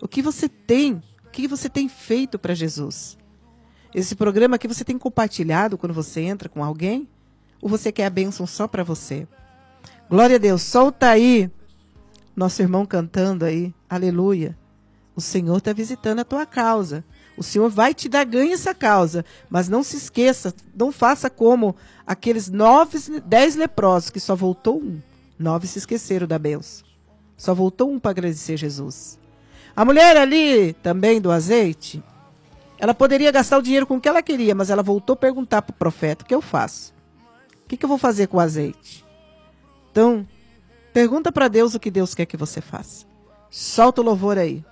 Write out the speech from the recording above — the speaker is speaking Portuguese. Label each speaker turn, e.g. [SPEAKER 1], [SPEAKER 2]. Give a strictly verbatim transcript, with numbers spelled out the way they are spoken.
[SPEAKER 1] O que você tem? O que você tem feito para Jesus? Esse programa aqui você tem compartilhado quando você entra com alguém? Ou você quer a bênção só para você? Glória a Deus. Solta aí. Nosso irmão cantando aí. Aleluia. O Senhor está visitando a tua causa. O Senhor vai te dar ganho essa causa. Mas não se esqueça. Não faça como aqueles nove, dez leprosos que só voltou um. Nove se esqueceram da bênção. Só voltou um para agradecer Jesus. A mulher ali também do azeite. Ela poderia gastar o dinheiro com o que ela queria. Mas ela voltou a perguntar para o profeta. O que eu faço? O que, que eu vou fazer com o azeite? Então, pergunta para Deus o que Deus quer que você faça. Solta o louvor aí.